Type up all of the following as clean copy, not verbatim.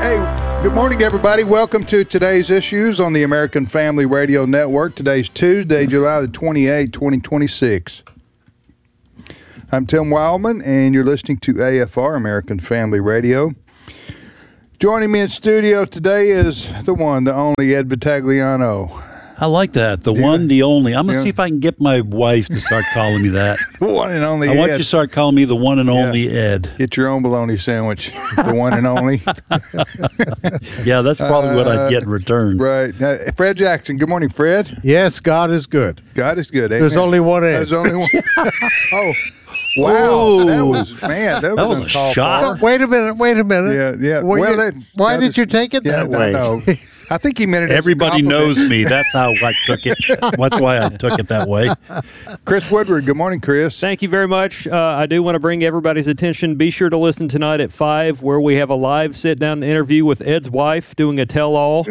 Hey, good morning, everybody. Welcome to today's issues on the American Family Radio Network. Today's Tuesday, July the 28th, 2026. I'm Tim Wildman, and you're listening to AFR, American Family Radio. Joining me in studio today is the one, the only Ed Vitagliano. I like that. The one, the only. I'm going to see if I can get my wife to start calling me that. The one and only I Ed. want you to start calling me the one and only Ed. Get your own bologna sandwich. The one and only. Yeah, that's probably what I'd get in return. Right. Fred Jackson. Good morning, Fred. Yes, God is good. God is good. Amen. There's only one Ed. There's only one. Oh. Wow, Whoa. that was a shot. Wait a minute. Yeah. Why did you take it that way? No. I think he meant it. Everybody knows me. That's how I took it. That's why I took it that way. Chris Woodward. Good morning, Chris. Thank you very much. I do want to bring everybody's attention. Be sure to listen tonight at 5, where we have a live sit-down interview with Ed's wife doing a tell-all.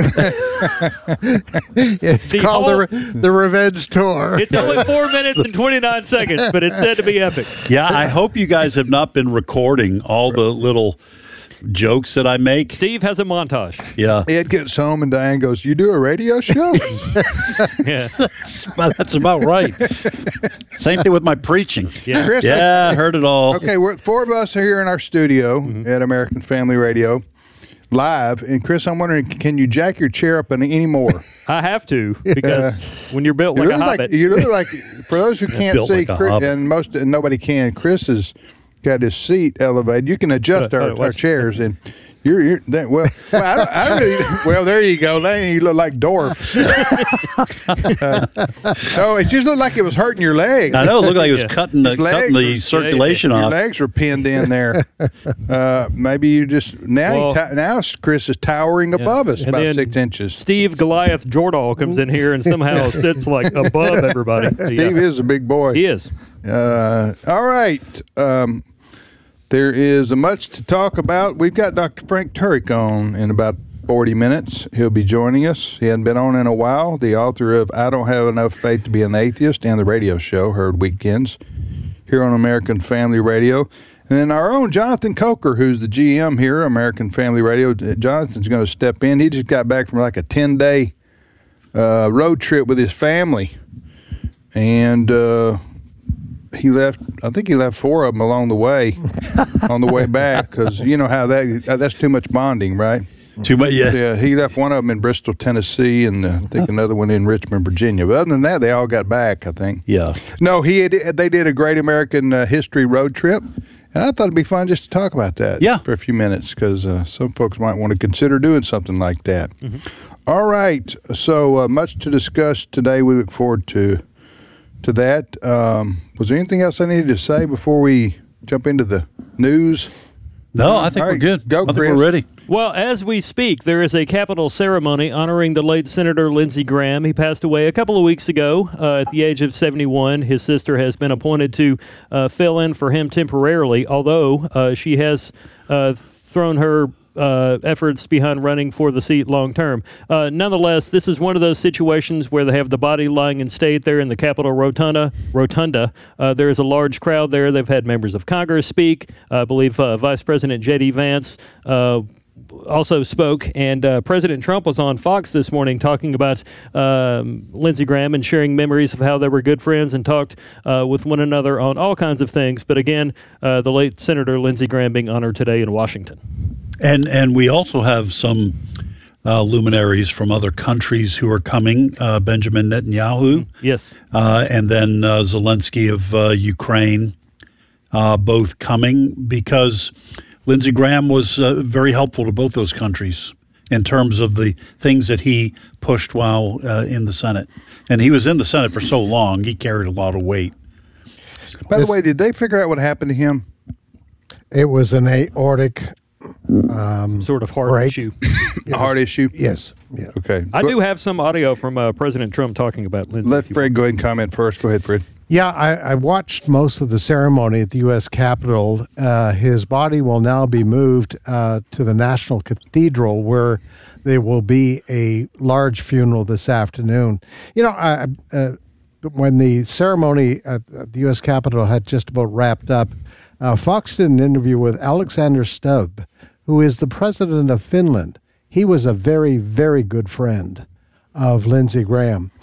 It's called the Revenge Tour. It's only 4 minutes and 29 seconds, but it's said to be epic. Yeah, I hope you guys have not been recording all the little jokes that I make. Steve has a montage. Yeah. Ed gets home and Diane goes, "You do a radio show?" Yeah. Well, that's about right. Same thing with my preaching. Yeah. Chris, Yeah, I heard it all. Okay, we're 4 of us are here in our studio at American Family Radio, live. And Chris, I'm wondering, can you jack your chair up any more? I have to, because when you're built like a hobbit. You look like, for those who can't Built see, like a Chris, hobbit. and nobody can, Chris has got his seat elevated. You can adjust our chairs, and you're well, I don't really, well, there you go. Now you look like Dorf. Oh, it just looked like it was hurting your leg. I know. It looked like it was cutting the circulation Your off. legs were pinned in there. Maybe you just now Chris is towering above us And about then 6 inches. Steve Goliath Jordahl comes in here and somehow sits like above everybody. Steve is a big boy. He is. All right. There is much to talk about. We've got Dr. Frank Turek on in about 40 minutes. He'll be joining us. He hadn't been on in a while. The author of I Don't Have Enough Faith to Be an Atheist and the radio show, heard weekends here on American Family Radio. And then our own Jonathan Coker, who's the GM here, American Family Radio. Jonathan's going to step in. He just got back from like a 10-day road trip with his family. And he left 4 of them along the way on the way back, because you know how that's too much bonding, right? Too much, yeah. Yeah, he left one of them in Bristol, Tennessee, and I think another one in Richmond, Virginia. But other than that, they all got back, I think. Yeah. No, they did a great American history road trip, and I thought it'd be fun just to talk about that for a few minutes, because some folks might want to consider doing something like that. Mm-hmm. All right, so much to discuss today. We look forward to that. Was there anything else I needed to say before we jump into the news? No, I think we're good. Go, I think Chris. we're ready. Well, as we speak, there is a Capitol ceremony honoring the late Senator Lindsey Graham. He passed away a couple of weeks ago at the age of 71. His sister has been appointed to fill in for him temporarily, although she has thrown her efforts behind running for the seat long term. Nonetheless, this is one of those situations where they have the body lying in state there in the Capitol Rotunda. There is a large crowd there. They've had members of Congress speak. I believe Vice President J.D. Vance also spoke, and President Trump was on Fox this morning talking about Lindsey Graham and sharing memories of how they were good friends and talked with one another on all kinds of things. But again, the late Senator Lindsey Graham being honored today in Washington. And we also have some luminaries from other countries who are coming. Benjamin Netanyahu. Yes. And then Zelensky of Ukraine, both coming, because Lindsey Graham was very helpful to both those countries in terms of the things that he pushed while in the Senate. And he was in the Senate for so long, he carried a lot of weight. By the way, did they figure out what happened to him? It was an aortic sort of heart break. issue. A heart issue? Yes. Yeah. Okay. I do have some audio from President Trump talking about Lindsey. Let Fred go ahead and comment first. Go ahead, Fred. Yeah, I watched most of the ceremony at the U.S. Capitol. His body will now be moved to the National Cathedral, where there will be a large funeral this afternoon. You know, when the ceremony at the U.S. Capitol had just about wrapped up, Fox did an interview with Alexander Stubb, who is the president of Finland, he was a very, very good friend of Lindsey Graham.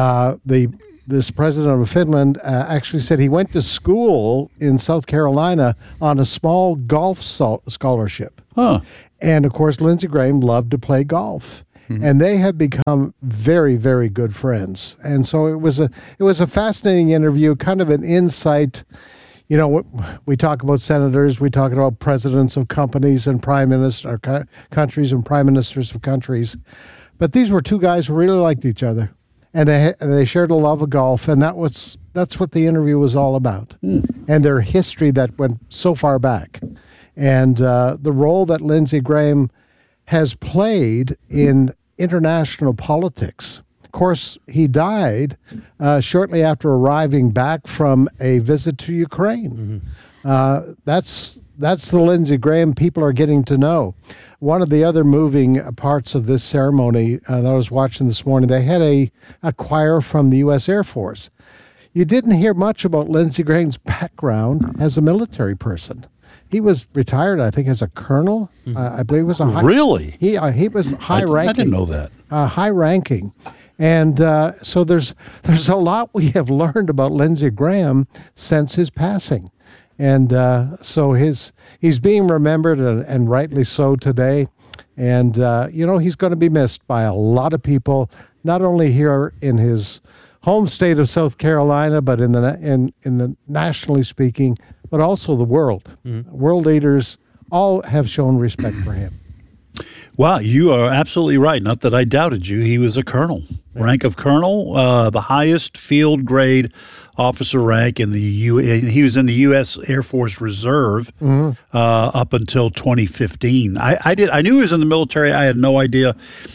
This president of Finland actually said he went to school in South Carolina on a small golf scholarship. Huh. And, of course, Lindsey Graham loved to play golf. And they have become very, very good friends. And so it was a fascinating interview, kind of an insight. You know, we talk about senators, we talk about presidents of companies and countries and prime ministers of countries. But these were two guys who really liked each other. And they shared a love of golf, and that's what the interview was all about. And their history that went so far back. And the role that Lindsey Graham has played in international politics. Of course, he died shortly after arriving back from a visit to Ukraine. That's the Lindsey Graham people are getting to know. One of the other moving parts of this ceremony that I was watching this morning, they had a choir from the U.S. Air Force. You didn't hear much about Lindsey Graham's background as a military person. He was retired, I think, as a colonel. I believe it was a high... Really? He was high-ranking. I didn't know that. High-ranking. And so there's a lot we have learned about Lindsey Graham since his passing. And so he's being remembered, and rightly so today. And, he's going to be missed by a lot of people, not only here in his home state of South Carolina, but in the nationally speaking, but also the world. World leaders all have shown respect for him. Wow, you are absolutely right. Not that I doubted you. He was a colonel, rank of colonel, the highest field grade officer rank in the he was in the U.S. Air Force Reserve up until 2015. I knew he was in the military. I had no idea.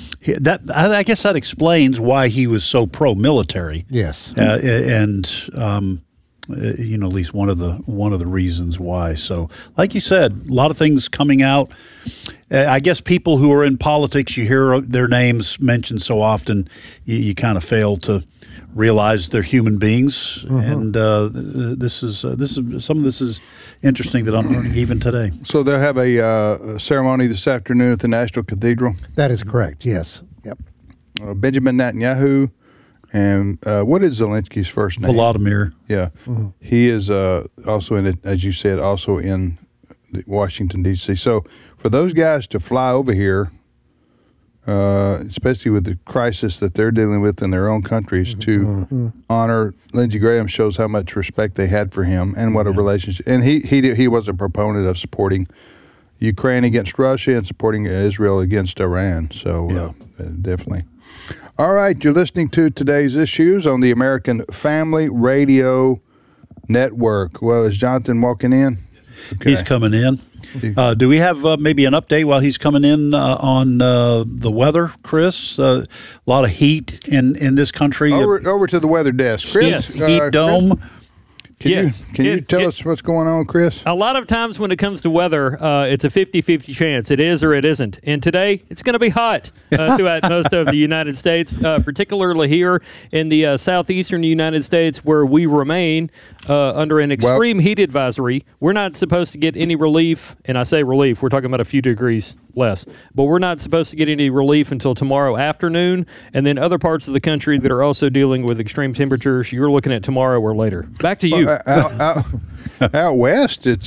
I guess that explains why he was so pro-military. Yes, at least one of the reasons why. So, like you said, a lot of things coming out. I guess people who are in politics, you hear their names mentioned so often, you kind of fail to realize they're human beings. And this is some of this is interesting that I'm learning even today. So they'll have a ceremony this afternoon at the National Cathedral. That is correct. Yes. Yep. Benjamin Netanyahu. And what is Zelensky's first name? Volodymyr. Yeah. He is also in it, as you said, also in Washington, D.C. So for those guys to fly over here, especially with the crisis that they're dealing with in their own countries, to honor Lindsey Graham shows how much respect they had for him and what a relationship. And he was a proponent of supporting Ukraine against Russia and supporting Israel against Iran. So definitely. All right, you're listening to Today's Issues on the American Family Radio Network. Well, is Jonathan walking in? Okay. He's coming in. Do we have maybe an update while he's coming in on the weather, Chris? A lot of heat in this country. Over to the weather desk. Chris, yes, heat dome. Can you tell us what's going on, Chris? A lot of times when it comes to weather, it's a 50-50 chance. It is or it isn't. And today, it's going to be hot throughout most of the United States, particularly here in the southeastern United States, where we remain under an extreme heat advisory. We're not supposed to get any relief, and I say relief, we're talking about a few degrees less, but we're not supposed to get any relief until tomorrow afternoon, and then other parts of the country that are also dealing with extreme temperatures, you're looking at tomorrow or later. Back to you. Out west, it's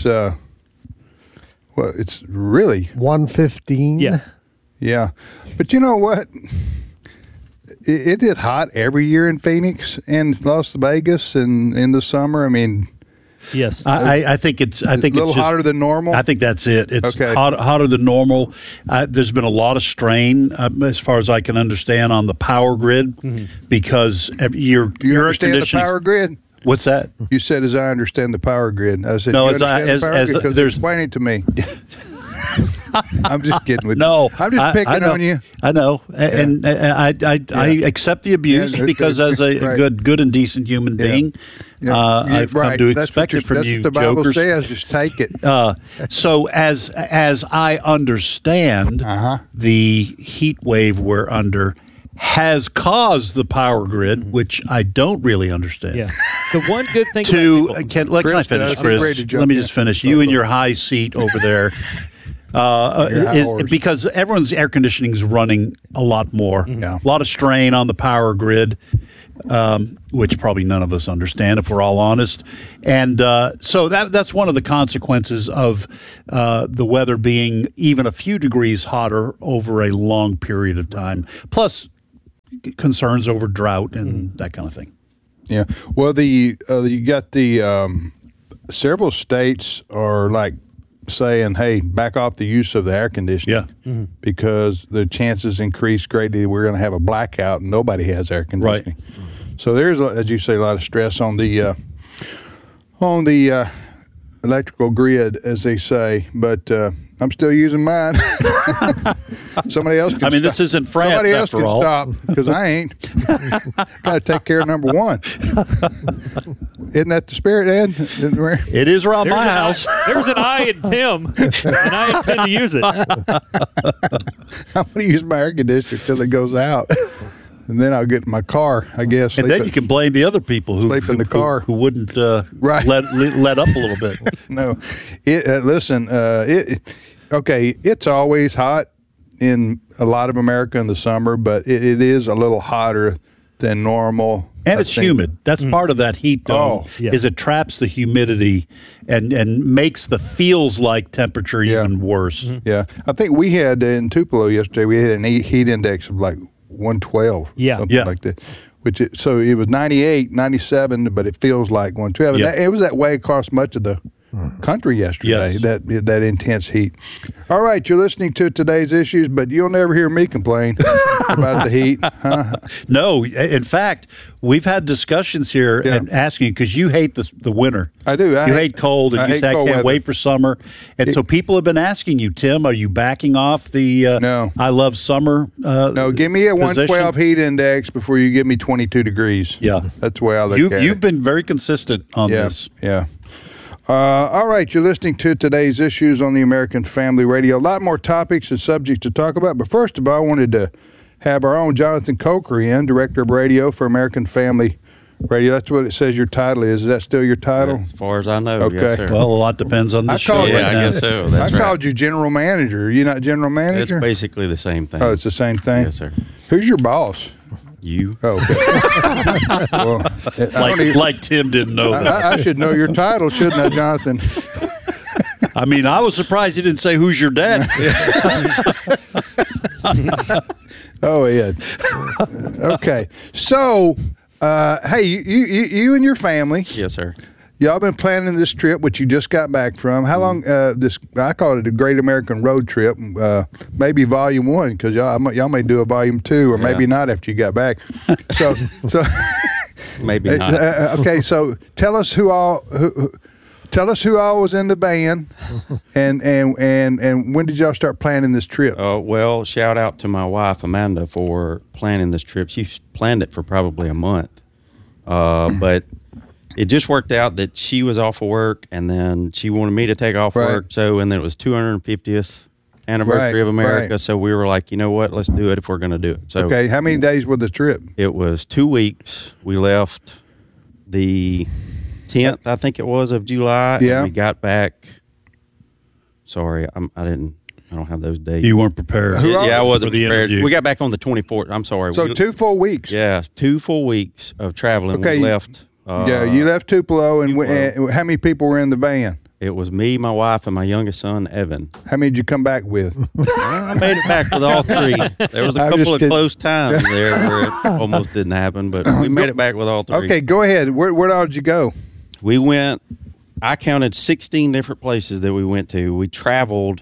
it's really 115. Yeah, but you know what? It did hot every year in Phoenix and Las Vegas and in the summer. I mean, yes, I think it's a little hotter than normal. I think that's it. It's okay. hotter than normal. There's been a lot of strain, as far as I can understand, on the power grid because you understand the power grid. What's that? You said, as I understand the power grid. I said, no, explain it to me. I'm just kidding with you. No, I'm just picking on you. I know, and I accept the abuse because as a good and decent human being, I've come to expect it from you, that's what the Bible jokers. says. Just take it. So as I understand, the heat wave we're under has caused the power grid, which I don't really understand. Yeah. So one good thing can I finish, Chris? Let me just finish. You in your high seat over there. hours. because everyone's air conditioning is running a lot more. Yeah. A lot of strain on the power grid, which probably none of us understand if we're all honest. And so that's one of the consequences of the weather being even a few degrees hotter over a long period of time. Plus concerns over drought and that kind of thing. Yeah. Well, you got the several states are like saying, "Hey, back off the use of the air conditioning." Yeah. Because the chances increase greatly. We're going to have a blackout, and nobody has air conditioning. So there's, as you say, a lot of stress on the electrical grid, as they say. But I'm still using mine. Somebody else can I mean, stop. this isn't France, Somebody else after can all. stop, because I ain't. Got to take care of number one. Isn't that the spirit, Ed? It is around my house. There's an I in Tim, and I intend to use it. I'm going to use my air conditioner till it goes out. And then I'll get in my car, I guess. And then you can blame the other people who Sleep in the car. who wouldn't Right. let up a little bit. No. Listen, it's always hot in a lot of America in the summer, but it is a little hotter than normal. And I it's think. humid. That's part of that heat dome. Oh, yeah. Is it traps the humidity and makes the feels like temperature even worse. Yeah. I think we had in Tupelo yesterday, we had an heat index of like 112. Yeah. Something Yeah. like that. So it was 98, 97, but it feels like 112. Yeah. And it was that way across much of the country yesterday, Yes. that intense heat. All right, you're listening to today's issues, but you'll never hear me complain about the heat. Huh? No, in fact, we've had discussions here Yeah. and asking you, because you hate the winter. I do. You hate cold, and I you hate say, I cold can't weather. wait for summer. And so people have been asking you, Tim, are you backing off the No. I love summer No, give me a position? 112 heat index before you give me 22 degrees. Yeah. That's the way I look at it. You've been very consistent on this. Yeah. All right, you're listening to today's issues on the American Family Radio. A lot more topics and subjects to talk about, but first of all, I wanted to have our own Jonathan Coker in, Director of Radio for American Family Radio. That's what it says your title is. Is that still your title? As far as I know, Okay. yes, sir. Well, a lot depends on the I show. called- yeah, right I now. guess so. I That's right. called you General Manager. Are you not General It's Manager? basically the same thing. Oh, it's the same thing? Yes, sir. Who's your boss? You. Oh, okay. Well, I don't even- Like Tim didn't know that. I should know your title, shouldn't I, Jonathan? I mean, I was surprised you didn't say who's your dad. Oh, Ed. Okay. So, hey, you and your family, Yes, sir. y'all been planning this trip, which you just got back from. How long? I call it a Great American Road Trip. Maybe Volume 1, because y'all may do a Volume 2, or maybe not after you got back. So Maybe not. okay. So tell us who all was in the band, and when did y'all start planning this trip? Well, shout out to my wife, Amanda, for planning this trip. She planned it for probably a month. But it just worked out that she was off of work, and then she wanted me to take off Right. work. So, and then it was 250th anniversary Right, of America. right. So we were like, you know what? Let's do it if we're going to do it. So Okay. How many days was the trip? it was 2 weeks. We left the 10th, I think it was, of July. Yeah. And we got back. Sorry, I don't have those dates. You weren't prepared. Who else? Yeah, I wasn't For the prepared. interview. We got back on the 24th. I'm sorry. So 2 full weeks. Yeah, 2 full weeks of traveling. Okay. We left. Yeah, you left Tupelo, and how many people were in the van? It was me, my wife, and my youngest son, Evan. How many did you come back with? I made it back with all three. There was a I'm couple just of kidding. close times there where it almost didn't happen, but we made it back with all three. Okay, go ahead. Where all did you go? We went, I counted 16 different places that we went to. We traveled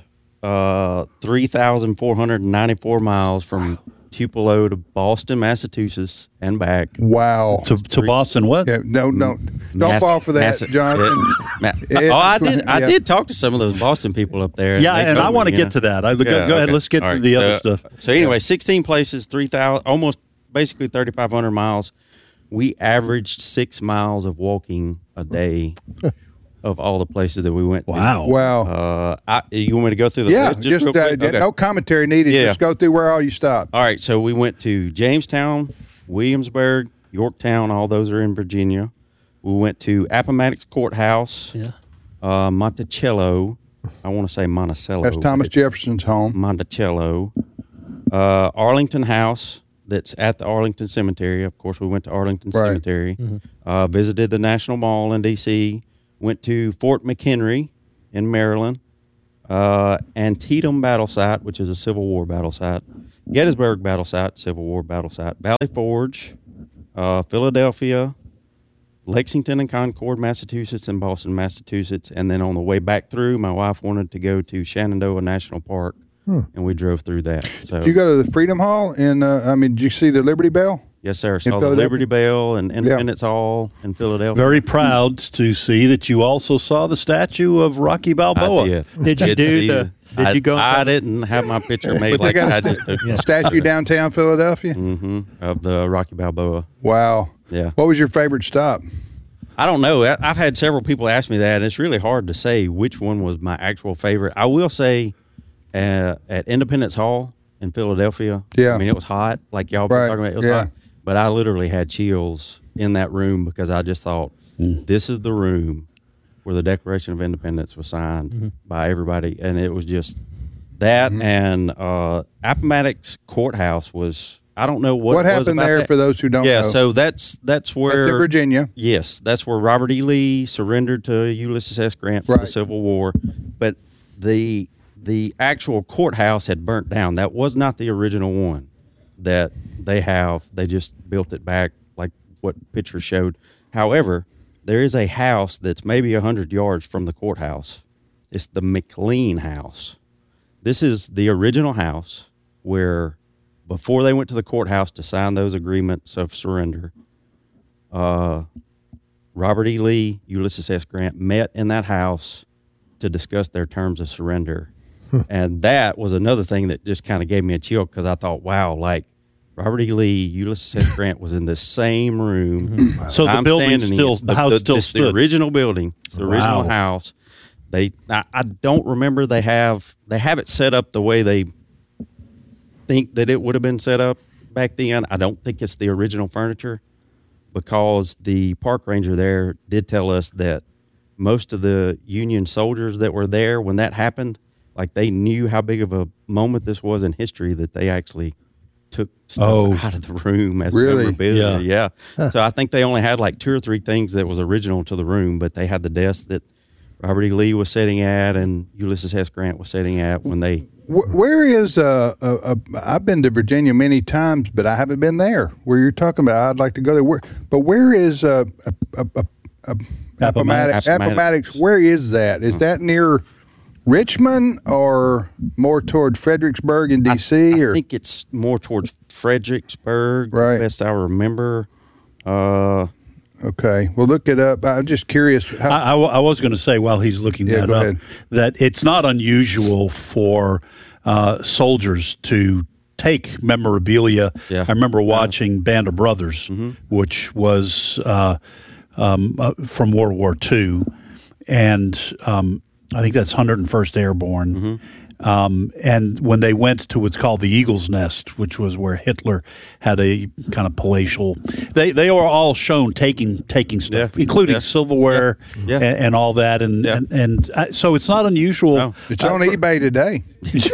3,494 miles from Tupelo to Boston, Massachusetts, and back. Wow. To Boston, what? Yeah, don't Mass- fall for that, Massa- Jonathan. Oh, I Yeah. did talk to some of those Boston people up there. Yeah, they and told I me, want to you get know. to that. Go Yeah, ahead. okay. Let's get All to right, the other stuff. So anyway, 16 places, 3,000, almost basically 3,500 miles. We averaged 6 miles of walking a day of all the places that we went to. Wow. You want me to go through the Yeah, list just real quick? Okay. no commentary needed. Yeah. Just go through where all you stopped. All right, so we went to Jamestown, Williamsburg, Yorktown. All those are in Virginia. We went to Appomattox Courthouse, Yeah. Monticello, I want to say Monticello. That's Thomas Jefferson's home. Monticello. Arlington House, that's at the Arlington Cemetery. Of course, we went to Arlington Right. Cemetery. Visited the National Mall in D.C., went to Fort McHenry in Maryland, Antietam Battle Site, which is a Civil War battle site, Gettysburg Battle Site, Civil War battle site, Valley Forge, Philadelphia, Lexington and Concord, Massachusetts, and Boston, Massachusetts. And then on the way back through, my wife wanted to go to Shenandoah National Park, and we drove through that. So, Did you go to the Freedom Hall? Did you see the Liberty Bell? yes, sir. Saw the Philadelphia? Liberty Bell and Independence Hall in Philadelphia. Very proud to see that you also saw the statue of Rocky Balboa. I did. Did you do see the? Did you go? I didn't have my picture made But they like got I a just took statue downtown Philadelphia? of the Rocky Balboa. Wow. Yeah. What was your favorite stop? I don't know. I've had several people ask me that, and it's really hard to say which one was my actual favorite. I will say at Independence Hall in Philadelphia, Yeah. I mean, it was hot, like y'all were Right. talking about. It was Yeah. hot. But I literally had chills in that room because I just thought, this is the room where the Declaration of Independence was signed by everybody. And it was just that. And Appomattox Courthouse was, I don't know what it was happened about there that. for those who don't Yeah, know? so that's where That's in Virginia. Yes, that's where Robert E. Lee surrendered to Ulysses S. Grant for the Right. Civil War. But the actual courthouse had burnt down. That was not the original one that they have. They just built it back like what pictures showed. However, there is a house that's maybe 100 yards from the courthouse. It's the McLean House. This is the original house where, before they went to the courthouse to sign those agreements of surrender, Robert E. Lee, Ulysses S. Grant met in that house to discuss their terms of surrender. And that was another thing that just kind of gave me a chill because I thought, wow, like Robert E. Lee, Ulysses S. Grant was in the same room. So the I'm building standing in. still, the house still it's stood. the original building. It's the original Wow. house. I don't remember they have it set up the way they think that it would have been set up back then. I don't think it's the original furniture because the park ranger there did tell us that most of the Union soldiers that were there when that happened, like they knew how big of a moment this was in history that they actually took stuff out of the room as Really? memorabilia. Yeah. So I think they only had like 2 or 3 things that was original to the room, but they had the desk that Robert E. Lee was sitting at and Ulysses S. Grant was sitting at when they. Where is I've been to Virginia many times, but I haven't been there. Where you're talking about, I'd like to go there. Where is Appomattox? Appomattox. Where is that? Is that near Richmond or more toward Fredericksburg in D.C.? I think it's more towards Fredericksburg, Right. best I remember. Okay, well, look it up. I'm just curious. I was going to say while he's looking Yeah, that go up ahead. that it's not unusual for soldiers to take memorabilia. Yeah. I remember watching Band of Brothers, which was from World War II, and I think that's 101st Airborne. And when they went to what's called the Eagle's Nest, which was where Hitler had a kind of palatial, they were all shown taking stuff, including silverware and all that, and so it's not unusual. No. It's on eBay today.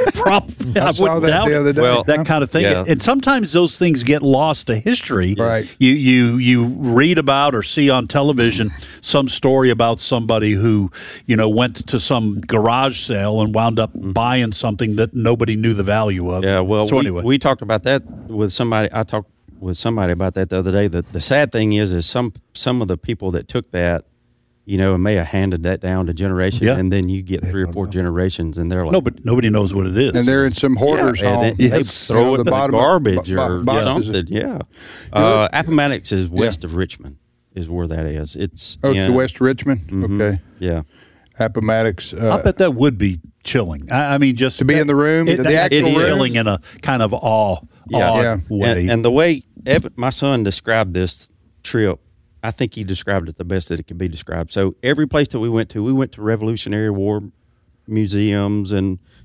I saw wouldn't that doubt the it. other day. Well, That kind of thing, Yeah. and sometimes those things get lost to history. Right. You read about or see on television some story about somebody who went to some garage sale and wound up buying something that nobody knew the value of. Yeah, well, so anyway, we talked about that with somebody. I talked with somebody about that the other day. The sad thing is some of the people that took that, and may have handed that down to generation, Yeah. and then you get 3 or 4 generations, and they're like, nobody knows what it is. And they're in some hoarder's and home. they Yes. throw it in the bottom of garbage or boxes. something. Yeah, Appomattox is west of Richmond, is where that is. It's Oh, in, to West Richmond? Okay. Yeah. Appomattox. I bet that would be chilling. I mean, just To be in the room, the actual it's room? chilling in a kind of odd Yeah. way. And the way my son described this trip, I think he described it the best that it could be described. So every place that we went to Revolutionary War museums and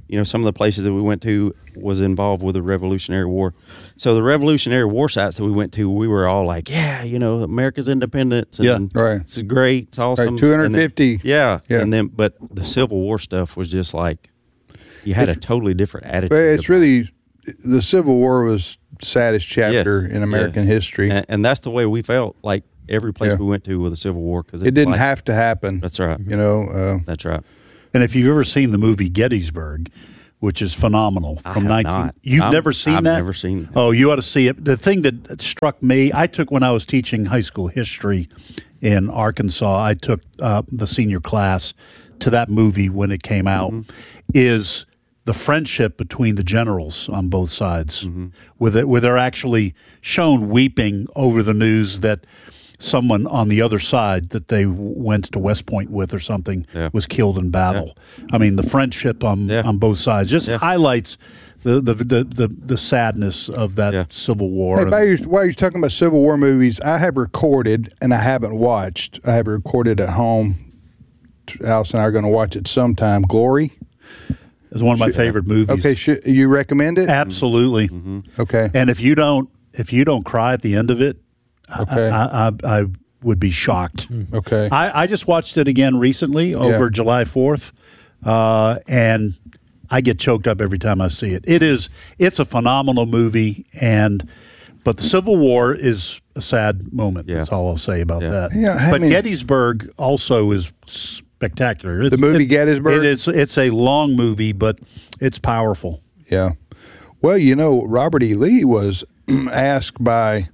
some of the places that we went to was involved with the Revolutionary War. So the Revolutionary War sites that we went to, we were all like, America's independence. And right. It's great. It's awesome. Right, 250. And then, yeah. And then, but the Civil War stuff was just like, you had a totally different attitude. But it's really, the Civil War was the saddest chapter in American history. And that's the way we felt like every place we went to with the Civil War. Because it didn't have to happen. That's right. That's right. And if you've ever seen the movie Gettysburg, which is phenomenal from 19, you've never seen that? I've never seen that. Oh, you ought to see it. The thing that struck me, I took when I was teaching high school history in Arkansas, I took the senior class to that movie when it came out, is the friendship between the generals on both sides, where they're actually shown weeping over the news that someone on the other side that they went to West Point with or something was killed in battle. I mean, the friendship on both sides just highlights the sadness of that Civil War. Hey, while you're talking about Civil War movies, I have recorded, and I haven't watched, I have recorded at home. Alice and I are going to watch it sometime. Glory. It's one of my favorite movies. Okay, you recommend it? Absolutely. Okay. And if you don't cry at the end of it, I would be shocked. Okay. I just watched it again recently over July 4th, and I get choked up every time I see it. It's a phenomenal movie, but the Civil War is a sad moment. That's all I'll say about that. Yeah, but Gettysburg also is spectacular. The movie Gettysburg? It's a long movie, but it's powerful. Yeah. Well, Robert E. Lee was asked by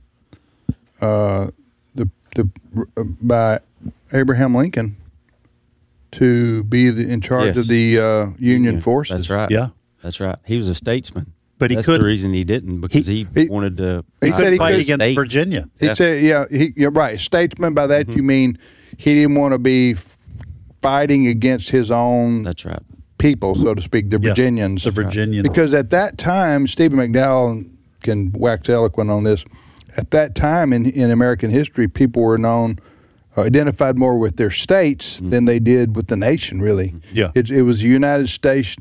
by Abraham Lincoln to be in charge of the Union forces. That's right. Yeah, that's right. He was a statesman, but that's the reason he didn't, because he wanted to. He said he fight against Virginia. He said, you're right. Statesman. By that you mean he didn't want to be fighting against his own. That's right. People, so to speak, the Virginians. The Virginians. Because at that time, Stephen McDowell can wax eloquent on this. At that time in American history, people were identified more with their states than they did with the nation, really. Yeah. It was United States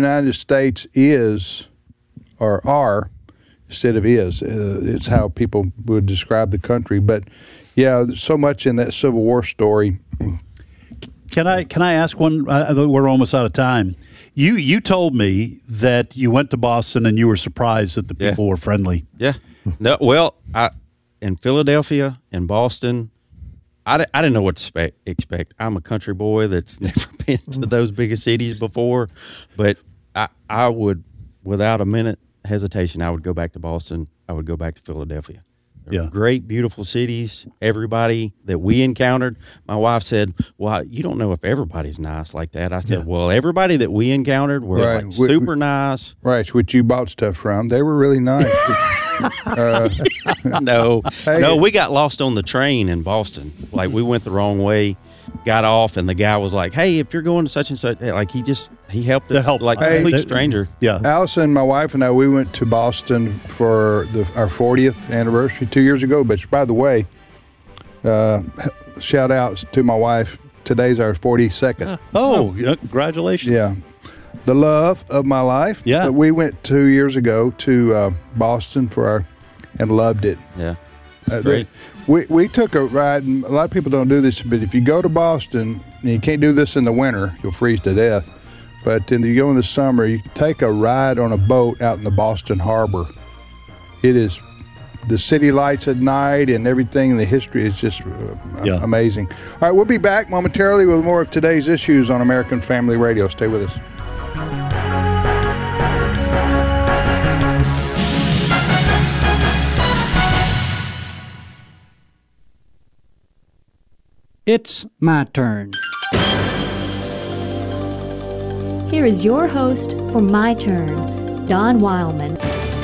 is, or are, instead of is. It's how people would describe the country. But, so much in that Civil War story. Can I ask one? We're almost out of time. You told me that you went to Boston and you were surprised that the people were friendly. Yeah. No, well, in Philadelphia, in Boston, I didn't know what to expect. I'm a country boy that's never been to those bigger cities before, but I would, without a minute hesitation, I would go back to Boston. I would go back to Philadelphia. They're great, beautiful cities. Everybody that we encountered, my wife said, well, you don't know if everybody's nice like that. I said, well, everybody that we encountered were super nice. Right, which you bought stuff from. They were really nice. No, we got lost on the train in Boston. Like, we went the wrong way, got off, and the guy was like, hey, if you're going to such and such, like, he helped us, like a complete stranger. Yeah. Allison, my wife, and I, we went to Boston for our 40th anniversary 2 years ago. But by the way, shout out to my wife. Today's our 42nd. Congratulations. Yeah. The love of my life. Yeah. But we went 2 years ago to Boston and loved it. Yeah. It's great. We took a ride, and a lot of people don't do this, but if you go to Boston, and you can't do this in the winter, you'll freeze to death. But if you go in the summer, you take a ride on a boat out in the Boston Harbor. It is the city lights at night and everything, and the history is just amazing. All right, we'll be back momentarily with more of today's issues on American Family Radio. Stay with us. It's my turn. Here is your host for My Turn, Don Wildman.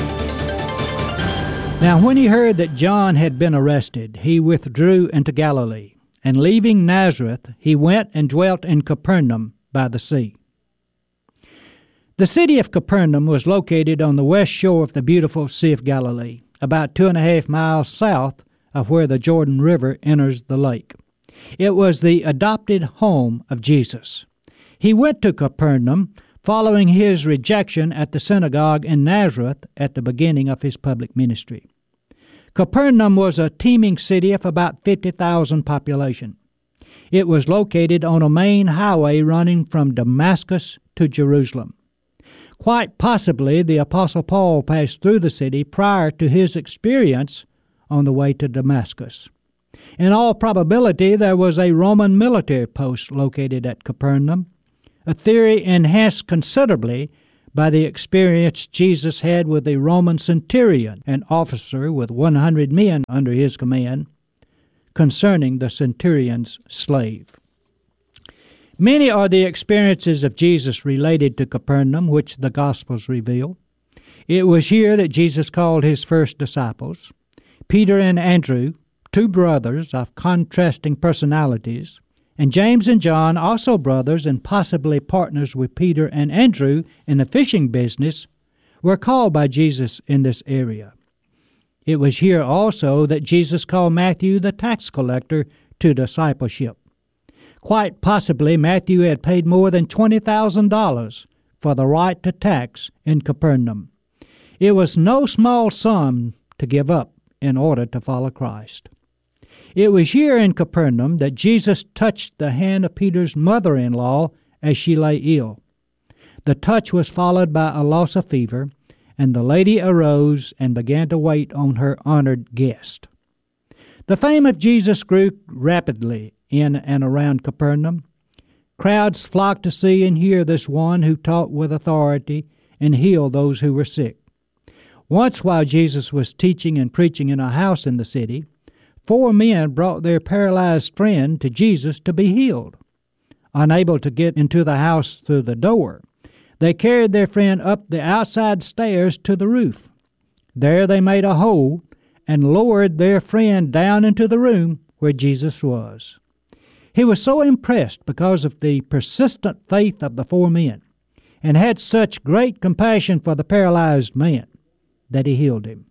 Now, when he heard that John had been arrested, he withdrew into Galilee, and leaving Nazareth, he went and dwelt in Capernaum by the sea. The city of Capernaum was located on the west shore of the beautiful Sea of Galilee, about 2.5 miles south of where the Jordan River enters the lake. It was the adopted home of Jesus. He went to Capernaum following his rejection at the synagogue in Nazareth at the beginning of his public ministry. Capernaum was a teeming city of about 50,000 population. It was located on a main highway running from Damascus to Jerusalem. Quite possibly the Apostle Paul passed through the city prior to his experience on the way to Damascus. In all probability, there was a Roman military post located at Capernaum, a theory enhanced considerably by the experience Jesus had with a Roman centurion, an officer with 100 men under his command, concerning the centurion's slave. Many are the experiences of Jesus related to Capernaum, which the Gospels reveal. It was here that Jesus called his first disciples, Peter and Andrew, two brothers of contrasting personalities, and James and John, also brothers and possibly partners with Peter and Andrew in the fishing business, were called by Jesus in this area. It was here also that Jesus called Matthew the tax collector to discipleship. Quite possibly Matthew had paid more than $20,000 for the right to tax in Capernaum. It was no small sum to give up in order to follow Christ. It was here in Capernaum that Jesus touched the hand of Peter's mother-in-law as she lay ill. The touch was followed by a loss of fever, and the lady arose and began to wait on her honored guest. The fame of Jesus grew rapidly in and around Capernaum. Crowds flocked to see and hear this one who taught with authority and healed those who were sick. Once while Jesus was teaching and preaching in a house in the city, 4 men brought their paralyzed friend to Jesus to be healed. Unable to get into the house through the door, they carried their friend up the outside stairs to the roof. There they made a hole and lowered their friend down into the room where Jesus was. He was so impressed because of the persistent faith of the 4 men and had such great compassion for the paralyzed man that he healed him.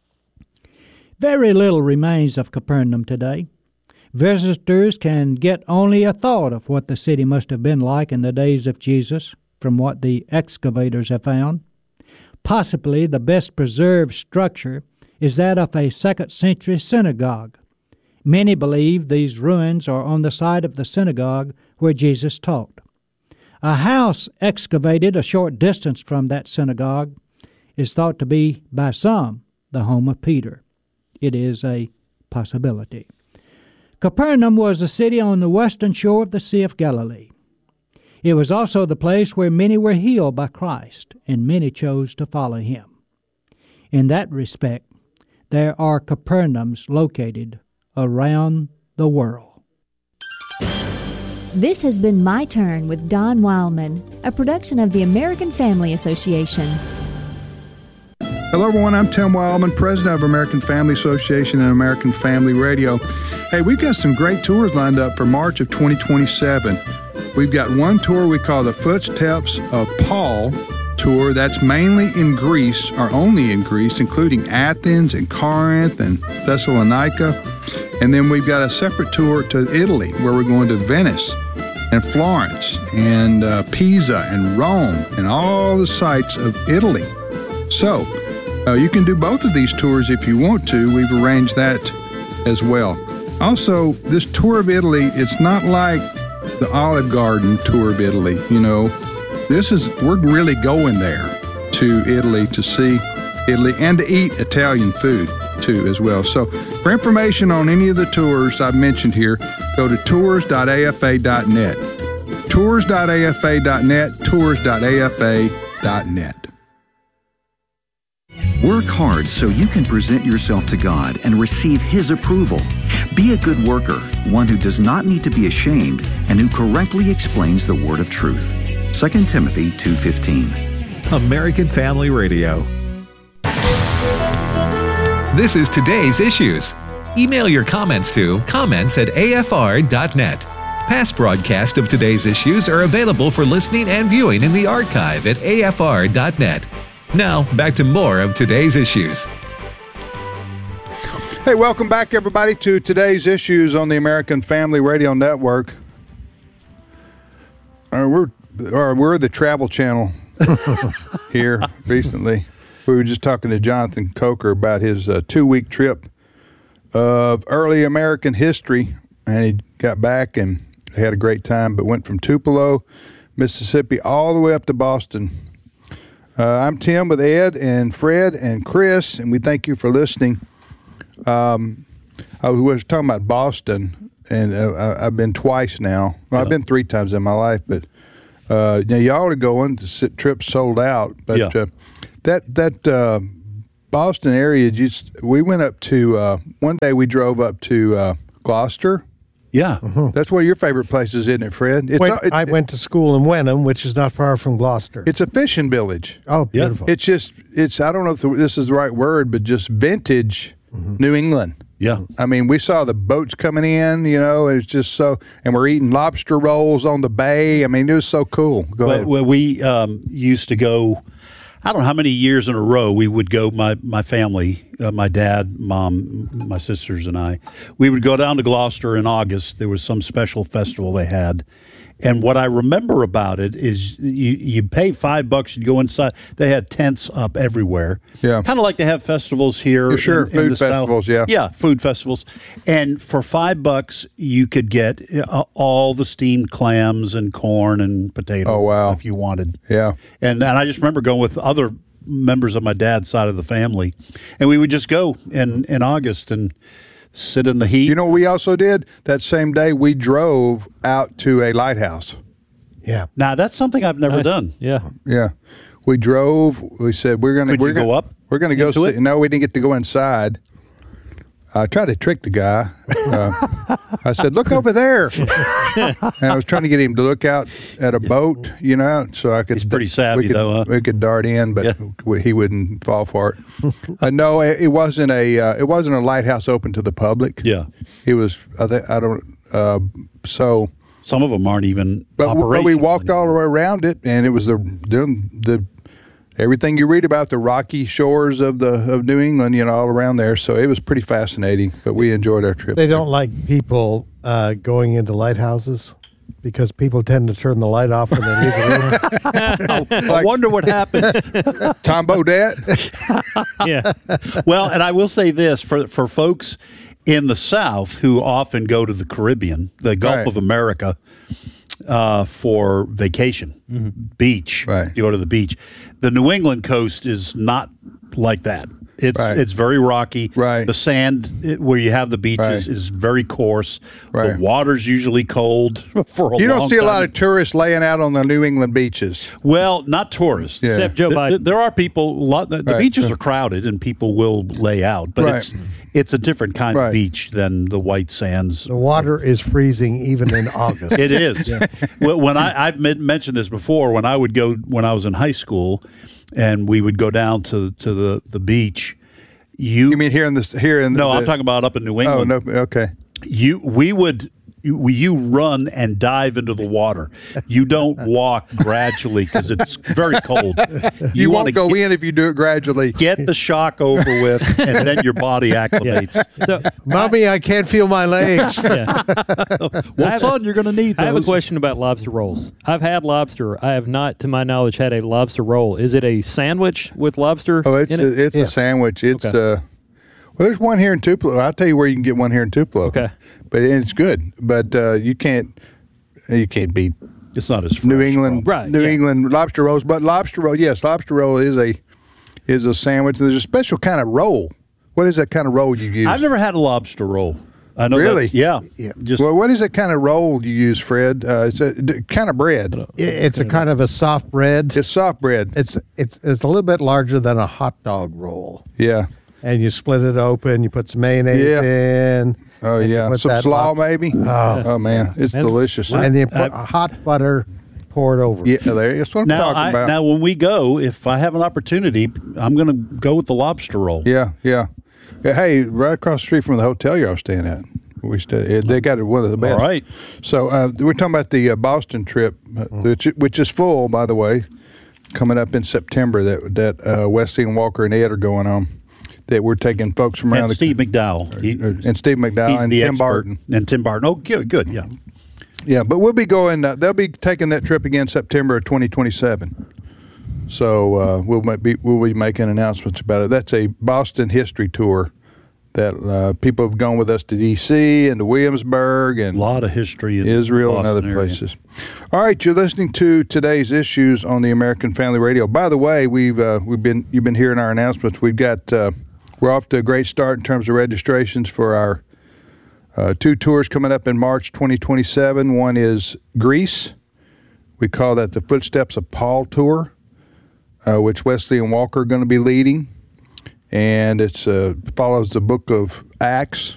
Very little remains of Capernaum today. Visitors can get only a thought of what the city must have been like in the days of Jesus from what the excavators have found. Possibly the best preserved structure is that of a 2nd century synagogue. Many believe these ruins are on the site of the synagogue where Jesus taught. A house excavated a short distance from that synagogue is thought to be, by some, the home of Peter. It is a possibility. Capernaum was a city on the western shore of the Sea of Galilee. It was also the place where many were healed by Christ, and many chose to follow him. In that respect, there are Capernaums located around the world. This has been My Turn with Don Wildman, a production of the American Family Association. Hello, everyone. I'm Tim Wildman, president of American Family Association and American Family Radio. Hey, we've got some great tours lined up for March of 2027. We've got one tour we call the Footsteps of Paul tour. That's mainly in Greece, or only in Greece, including Athens and Corinth and Thessalonica. And then we've got a separate tour to Italy, where we're going to Venice and Florence and Pisa and Rome and all the sites of Italy. So, you can do both of these tours if you want to. We've arranged that as well. Also, this tour of Italy, it's not like the Olive Garden tour of Italy. You know, we're really going there to Italy to see Italy and to eat Italian food too as well. So for information on any of the tours I've mentioned here, go to tours.afa.net. Tours.afa.net, tours.afa.net. Work hard so you can present yourself to God and receive His approval. Be a good worker, one who does not need to be ashamed and who correctly explains the word of truth. 2 Timothy 2:15. American Family Radio. This is Today's Issues. Email your comments to comments@afr.net. Past broadcasts of Today's Issues are available for listening and viewing in the archive at afr.net. Now, back to more of Today's Issues. Hey, welcome back, everybody, to Today's Issues on the American Family Radio Network. We're we're the Travel Channel here recently. We were just talking to Jonathan Coker about his 2-week trip of early American history, and he got back and had a great time, but went from Tupelo, Mississippi, all the way up to Boston. I'm Tim with Ed and Fred and Chris, and we thank you for listening. I was talking about Boston, and I've been twice now. Well, I've been 3 times in my life, but y'all are going. The trip's sold out. But that Boston area, we went up to, one day we drove up to Gloucester. Yeah. That's one of your favorite places, isn't it, Fred? I went to school in Wenham, which is not far from Gloucester. It's a fishing village. Oh, beautiful. It's I don't know if this is the right word, but just vintage New England. Yeah. I mean, we saw the boats coming in, it's just so, and we're eating lobster rolls on the bay. I mean, it was so cool. Go ahead. Well, we used to go, I don't know how many years in a row we would go, my family, my dad, mom, my sisters, and I, we would go down to Gloucester in August. There was some special festival they had. And what I remember about it is you pay $5, you go inside. They had tents up everywhere. Yeah. Kind of like they have festivals here. Yeah, sure, in food the South. festivals, yeah. Yeah, food festivals. And for $5, you could get all the steamed clams and corn and potatoes. Oh, wow. If you wanted. Yeah. And I just remember going with other members of my dad's side of the family. And we would just go in August and sit in the heat. You know what we also did? That same day, we drove out to a lighthouse. Yeah. Now, that's something I've never done. Yeah. Yeah. We drove. We said, we're going to go up We're going to go into sit. it? No, we didn't get to go inside. I tried to trick the guy. I said, look over there. And I was trying to get him to look out at a boat, so I could. He's pretty savvy, though, huh? We could dart in, but he wouldn't fall for it. No, it wasn't a lighthouse open to the public. Yeah. It was. So. Some of them aren't even operational. But we walked all the way around it, and it was the everything you read about the rocky shores of New England, all around there. So it was pretty fascinating. But we enjoyed our trip. They don't like people going into lighthouses because people tend to turn the light off when they leave the room. I wonder what happened. Tom Bodette. Yeah. Well, and I will say this for folks in the South who often go to the Caribbean, the Gulf of America, for vacation, beach. Right. You go to the beach. The New England coast is not like that. It's very rocky. Right. The sand where you have the beaches is very coarse. Right. The water's usually cold for a long time. You don't see a lot of tourists laying out on the New England beaches. Well, not tourists. Yeah. Except Joe Biden. There are people. The beaches are crowded, and people will lay out. But it's a different kind of beach than the white sands. The water is freezing even in August. It is. When I've mentioned this before, when I would go when I was in high school, and we would go down to the beach. You mean here in No, I'm talking about up in New England. Oh, no, okay. You run and dive into the water. You don't walk gradually because it's very cold. You won't go in if you do it gradually. Get the shock over with, and then your body acclimates. So, Mommy, I can't feel my legs. Well, son, you're going to need those. I have a question about lobster rolls. I've had lobster. I have not, to my knowledge, had a lobster roll. Is it a sandwich with lobster in it? It's a sandwich. It's well, there's one here in Tupelo. I'll tell you where you can get one here in Tupelo. Okay. But it's good. But you can't beat It's not as fresh, New England, right? New England lobster rolls. But lobster roll is a sandwich. There's a special kind of roll. What is that kind of roll you use? I've never had a lobster roll. I know. Really? Yeah. Well, what is that kind of roll you use, Fred? It's a kind of bread. It's a kind of a soft bread. It's soft bread. It's a little bit larger than a hot dog roll. Yeah. And you split it open. You put some mayonnaise in. Oh yeah, some slaw maybe. Oh man, it's delicious. And then put hot butter poured over. Yeah, that's what I'm talking about. Now, when we go, if I have an opportunity, I'm going to go with the lobster roll. Yeah. Hey, right across the street from the hotel y'all staying at, they got one of the best. All right. So we're talking about the Boston trip, which is full, by the way, coming up in September. That Wesley and Walker and Ed are going on. That we're taking folks from around Steve McDowell. and Steve McDowell and the Tim expert. Barton. And Tim Barton. Oh, good, yeah. Yeah, but we'll be going. They'll be taking that trip again September of 2027. So we'll be making announcements about it. That's a Boston history tour that people have gone with us to D.C. and to Williamsburg and A lot of history in Israel and Boston other area. places. All right, you're listening to Today's Issues on the American Family Radio. By the way, you've been hearing our announcements. We've got we're off to a great start in terms of registrations for our 2 tours coming up in March 2027. One is Greece. We call that the Footsteps of Paul tour, which Wesley and Walker are going to be leading. And it follows the book of Acts